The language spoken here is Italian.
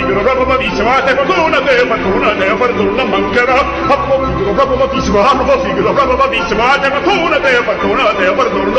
figaro proprio bravissimo, a te fortuna, fortuna mancherà. A po' figaro proprio bravissimo, a po' figaro proprio bravissimo, a te fortuna, fortuna